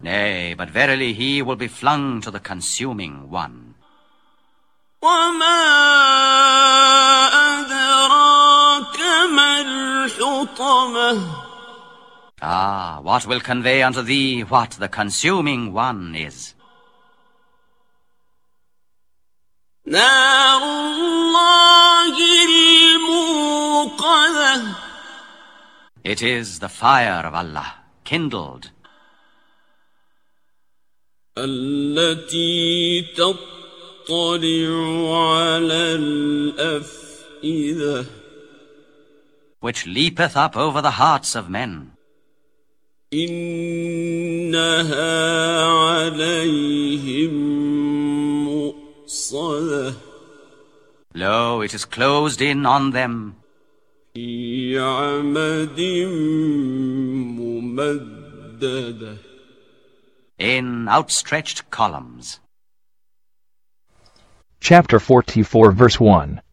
Nay, but verily he will be flung to the consuming one. وَمَا أَدْرَاكَ مَا الْحُطَمَةُ Ah, what will convey unto thee what the consuming one is? نَارُ اللَّهِ الْمُوقَدَةُ It is the fire of Allah, kindled. التي تطلع على الأفئدة Which leapeth up over the hearts of men. إنها عليهم مؤصدة Lo, it is closed in on them. في عمد ممددة In outstretched columns. Chapter 44, verse 1.